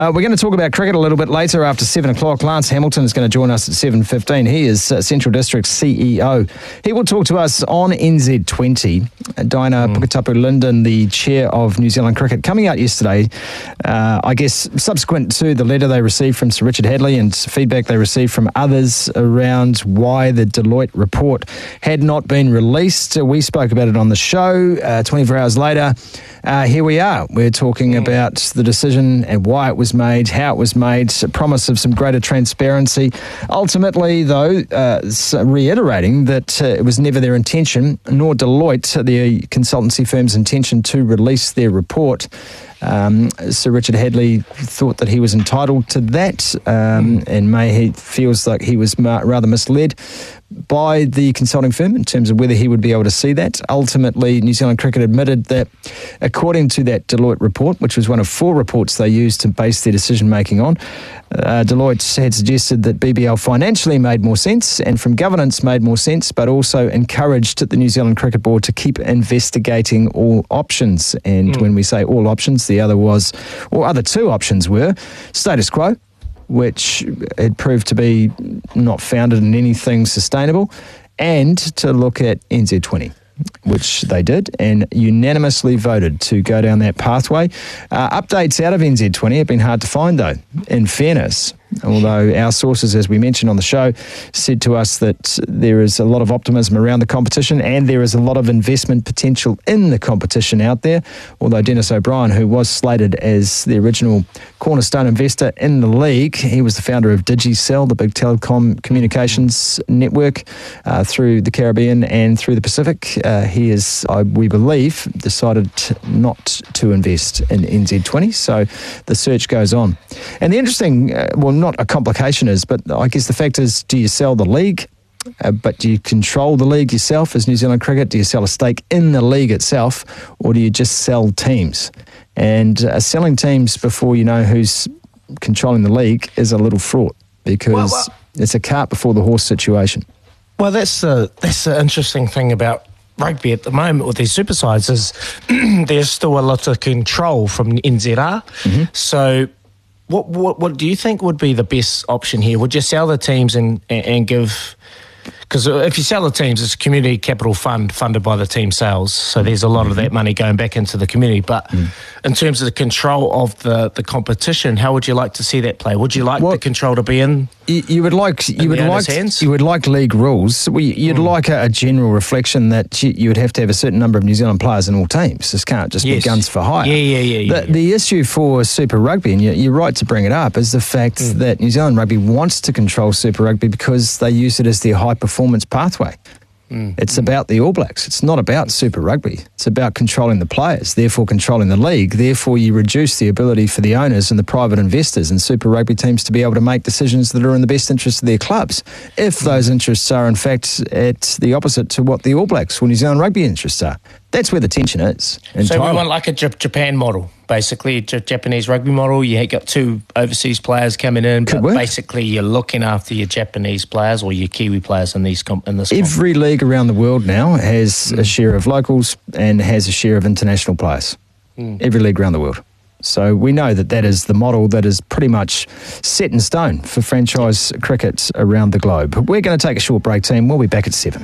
We're going to talk about cricket a little bit later after 7 o'clock. Lance Hamilton is going to join us at 7:15. He is Central District's CEO. He will talk to us on NZ20. Diana Puketapu-Linden, the chair of New Zealand Cricket, coming out yesterday, I guess, subsequent to the letter they received from Sir Richard Hadley and feedback they received from others around why the Deloitte report had not been released. We spoke about it on the show. 24 hours later, here we are. We're talking about the decision and why it was made, how it was made, a promise of some greater transparency. Ultimately, though, reiterating that it was never their intention, nor Deloitte, the consultancy firm's intention, to release their report. Sir Richard Hadley thought that he was entitled to that, and he feels like he was rather misled by the consulting firm in terms of whether he would be able to see that. Ultimately, New Zealand Cricket admitted that according to that Deloitte report, which was one of 4 reports they used to base their decision-making on, Deloitte had suggested that BBL financially made more sense and from governance made more sense, but also encouraged the New Zealand Cricket Board to keep investigating all options. And when we say all options, the other 2 options were status quo, which had proved to be not founded in anything sustainable, and to look at NZ20, which they did and unanimously voted to go down that pathway. Updates out of NZ20 have been hard to find, though, in fairness. Although our sources, as we mentioned on the show, said to us that there is a lot of optimism around the competition and there is a lot of investment potential in the competition out there. Although Dennis O'Brien, who was slated as the original cornerstone investor in the league, he was the founder of Digicel, the big telecom communications network through the Caribbean and through the Pacific. He has, we believe, decided not to invest in NZ20. So the search goes on. And the interesting, not a complication is, but I guess the fact is, do you sell the league, but do you control the league yourself as New Zealand Cricket? Do you sell a stake in the league itself, or do you just sell teams? And selling teams before you know who's controlling the league is a little fraught, because it's a cart before the horse situation. Well, that's the interesting thing about rugby at the moment with these super sides is there's still a lot of control from NZR. So What do you think would be the best option here? Would you sell the teams and give... Because if you sell the teams, it's a community capital fund funded by the team sales, so there's a lot of that money going back into the community. But in terms of the control of the competition, how would you like to see that play? Would you like the control to be in? You would like league rules. You'd like a general reflection that you would have to have a certain number of New Zealand players in all teams. This can't just be guns for hire. The issue for Super Rugby, and you're right to bring it up, is the fact that New Zealand Rugby wants to control Super Rugby because they use it as their high performance pathway. It's about the All Blacks. It's not about Super Rugby. It's about controlling the players, therefore controlling the league. Therefore, you reduce the ability for the owners and the private investors and Super Rugby teams to be able to make decisions that are in the best interest of their clubs, if those interests are, in fact, at the opposite to what the All Blacks or New Zealand Rugby interests are. That's where the tension is. So we want like a Japan model, basically, a Japanese rugby model. You got 2 overseas players coming in, but basically you're looking after your Japanese players or your Kiwi players in this. Every league around the world now has a share of locals and has a share of international players. Every league around the world. So we know that is the model that is pretty much set in stone for franchise cricket around the globe. We're going to take a short break, team. We'll be back at 7.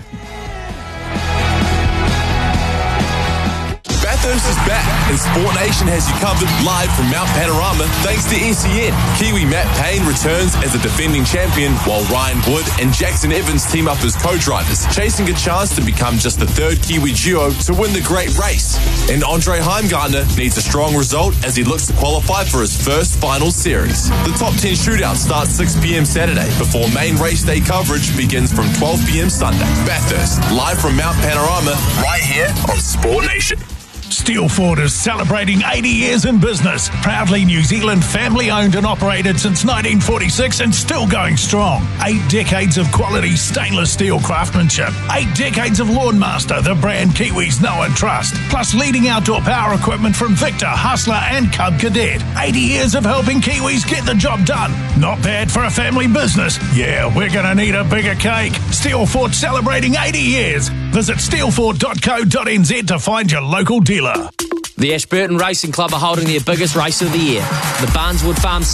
Bathurst is back, and Sport Nation has you covered live from Mount Panorama thanks to SEN. Kiwi Matt Payne returns as a defending champion, while Ryan Wood and Jackson Evans team up as co-drivers, chasing a chance to become just the 3rd Kiwi duo to win the Great Race. And Andre Heimgartner needs a strong result as he looks to qualify for his first final series. The top 10 shootout starts 6 p.m. Saturday before main race day coverage begins from 12 p.m. Sunday. Bathurst, live from Mount Panorama, right here on Sport Nation. Steelfort is celebrating 80 years in business. Proudly New Zealand family-owned and operated since 1946 and still going strong. 8 decades of quality stainless steel craftsmanship. 8 decades of Lawnmaster, the brand Kiwis know and trust. Plus leading outdoor power equipment from Victor, Hustler and Cub Cadet. 80 years of helping Kiwis get the job done. Not bad for a family business. Yeah, we're going to need a bigger cake. Steelfort celebrating 80 years. Visit steelfort.co.nz to find your local dealer. The Ashburton Racing Club are holding their biggest race of the year, the Barneswood Farm